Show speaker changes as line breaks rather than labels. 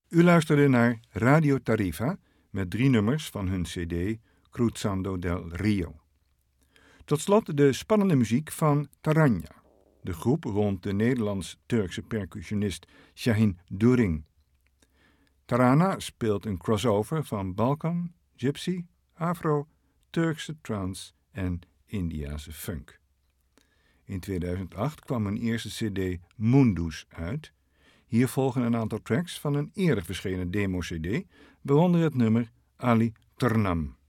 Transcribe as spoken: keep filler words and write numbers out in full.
U luisterde naar Radio Tarifa met drie nummers van hun cd Cruzando del Rio. Tot slot de spannende muziek van Taranja, de groep rond de Nederlands-Turkse percussionist Shahin During. Tarana speelt een crossover van Balkan, Gypsy, Afro, Turkse trance en Indiase funk. In tweeduizend acht kwam hun eerste cd Mundus uit. Hier volgen een aantal tracks van een eerder verschenen demo-cd, waaronder het nummer Ali Ternam.